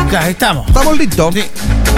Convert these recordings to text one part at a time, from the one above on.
Ya estamos. ¿Estamos listos? Sí.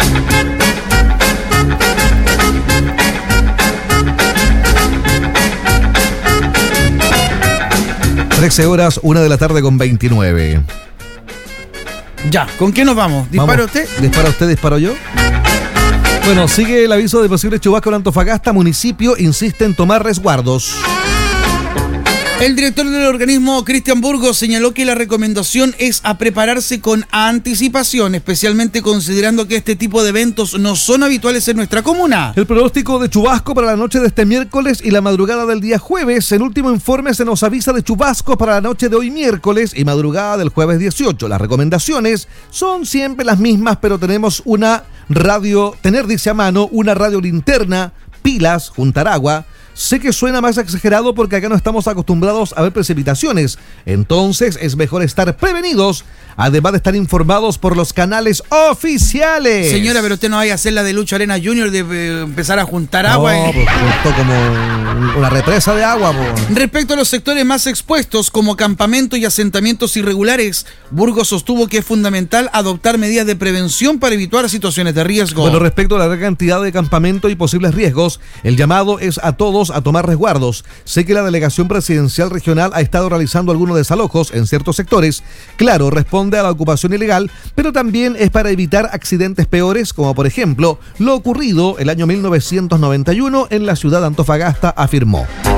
13 horas, 1 de la tarde con 29. Ya, ¿con qué nos vamos? ¿Dispara usted? ¿Dispara usted, disparo yo? Bueno, sigue el aviso de posible chubasco en Antofagasta. Municipio insiste en tomar resguardos. El director del organismo, Cristian Burgos, señaló que la recomendación es a prepararse con anticipación, especialmente considerando que este tipo de eventos no son habituales en nuestra comuna. El pronóstico de chubasco para la noche de este miércoles y la madrugada del día jueves. El último informe se nos avisa de chubascos para la noche de hoy miércoles y madrugada del jueves 18. Las recomendaciones son siempre las mismas, pero tenemos dice a mano, una radio linterna, pilas, juntar agua. Sé que suena más exagerado porque acá no estamos acostumbrados a ver precipitaciones, entonces es mejor estar prevenidos, además de estar informados por los canales oficiales. Señora, pero usted no vaya a hacer la de Lucho Arena Junior de empezar a juntar agua. No, pues justo como una represa de agua. Pues. Respecto a los sectores más expuestos, como campamentos y asentamientos irregulares, Burgos sostuvo que es fundamental adoptar medidas de prevención para evitar situaciones de riesgo. Bueno, respecto a la gran cantidad de campamentos y posibles riesgos, el llamado es a todos a tomar resguardos. Sé que la delegación presidencial regional ha estado realizando algunos desalojos en ciertos sectores. Claro, responde a la ocupación ilegal, pero también es para evitar accidentes peores, como por ejemplo lo ocurrido el año 1991 en la ciudad de Antofagasta, afirmó.